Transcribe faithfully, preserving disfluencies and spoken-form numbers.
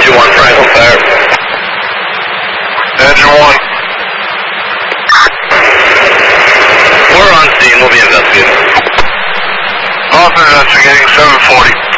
two one Franklin Fire. Engine one. We're on scene, we'll be investigating. Off investigating, seven forty.